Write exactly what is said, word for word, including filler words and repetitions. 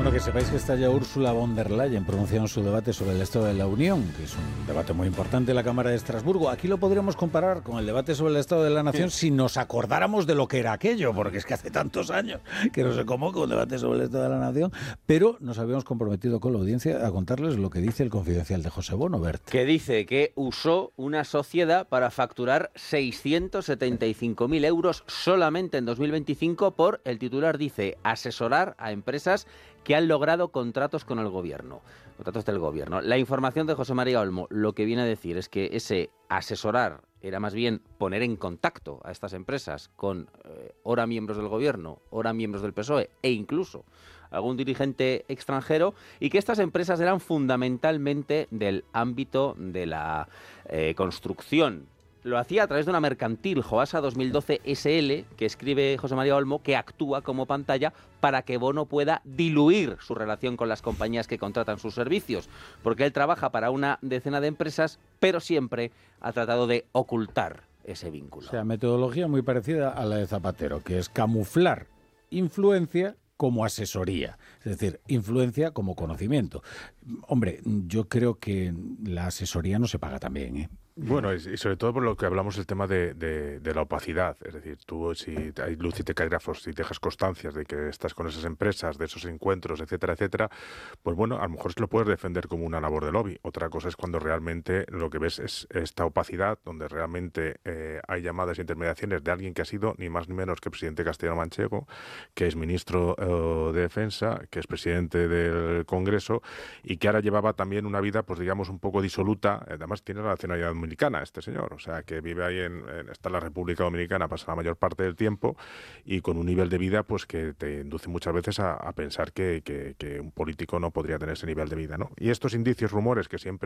Bueno, que sepáis que está ya Ursula von der Leyen pronunciando su debate sobre el Estado de la Unión, que es un debate muy importante en la Cámara de Estrasburgo. Aquí lo podríamos comparar con el debate sobre el Estado de la Nación sí. si nos acordáramos de lo que era aquello, porque es que hace tantos años que no se convoca un debate sobre el Estado de la Nación, pero nos habíamos comprometido con la audiencia a contarles lo que dice el confidencial de José Bono, Bert. Que dice que usó una sociedad para facturar seiscientos setenta y cinco mil euros solamente en dos mil veinticinco por, el titular dice, asesorar a empresas que han logrado contratos con el gobierno, contratos del gobierno. La información de José María Olmo lo que viene a decir es que ese asesorar era más bien poner en contacto a estas empresas con eh, ora miembros del gobierno, ora miembros del P S O E e incluso algún dirigente extranjero, y que estas empresas eran fundamentalmente del ámbito de la eh, construcción. Lo hacía a través de una mercantil, Joasa dos mil doce S L, que escribe José María Olmo, que actúa como pantalla para que Bono pueda diluir su relación con las compañías que contratan sus servicios, porque él trabaja para una decena de empresas, pero siempre ha tratado de ocultar ese vínculo. O sea, metodología muy parecida a la de Zapatero, que es camuflar influencia como asesoría, es decir, influencia como conocimiento. Hombre, yo creo que la asesoría no se paga tan bien, ¿eh? Bueno, y sobre todo por lo que hablamos el tema de, de, de la opacidad, es decir, tú si hay luz y taquígrafos, si dejas constancias de que estás con esas empresas, de esos encuentros, etcétera, etcétera, pues bueno, a lo mejor se lo puedes defender como una labor de lobby. Otra cosa es cuando realmente lo que ves es esta opacidad, donde realmente eh, hay llamadas e intermediaciones de alguien que ha sido ni más ni menos que presidente castellano-manchego, que es ministro eh, de Defensa, que es presidente del Congreso y que ahora llevaba también una vida, pues digamos, un poco disoluta. Además tiene la nacionalidad muy dominicana este señor, o sea, que vive ahí en, en está en la República Dominicana, pasa la mayor parte del tiempo y con un nivel de vida pues que te induce muchas veces a, a pensar que, que, que un político no podría tener ese nivel de vida, ¿no? Y estos indicios, rumores que siempre